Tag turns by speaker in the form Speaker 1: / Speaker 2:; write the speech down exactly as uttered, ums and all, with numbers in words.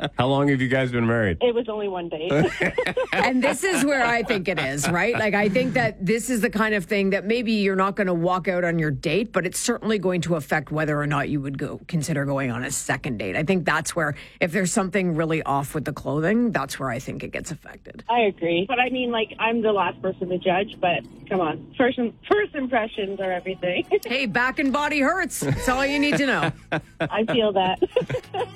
Speaker 1: How long have you guys been married?
Speaker 2: It was only one date.
Speaker 3: And this is where I think it is, right? Like, I think that this is the kind of thing that maybe you're not going to walk out on your date, but it's certainly going to affect whether or not you would go consider going on a second date. I think that's where, if there's something really off with the clothing, that's where I think it gets affected.
Speaker 2: I agree. But I mean, like, I'm the last person to judge, but come on. First, first impressions are everything.
Speaker 3: Hey, back and body hurts. That's all you need to know.
Speaker 2: I feel that.